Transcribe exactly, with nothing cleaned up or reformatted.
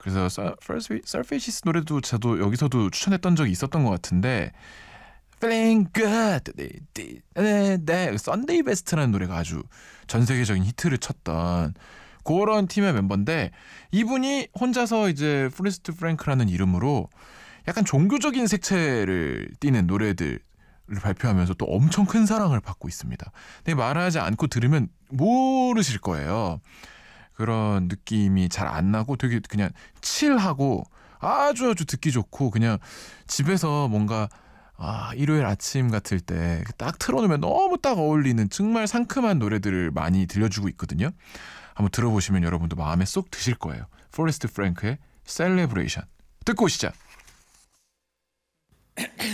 그래서 Surfaces 노래도 저도 여기서도 추천했던 적이 있었던 것 같은데 Feeling Good 네, 네, 네. Sunday Best라는 노래가 아주 전 세계적인 히트를 쳤던 그런 팀의 멤버인데 이분이 혼자서 이제 포레스트 프랭크라는 이름으로 약간 종교적인 색채를 띠는 노래들을 발표하면서 또 엄청 큰 사랑을 받고 있습니다. 근데 말하지 않고 들으면 모르실 거예요. 그런 느낌이 잘 안 나고 되게 그냥 칠하고 아주 아주 듣기 좋고 그냥 집에서 뭔가 아, 일요일 아침 같을 때 딱 틀어놓으면 너무 딱 어울리는 정말 상큼한 노래들을 많이 들려주고 있거든요. 한번 들어보시면 여러분도 마음에 쏙 드실 거예요. 포레스트 프랭크의 Celebration 듣고 오시죠.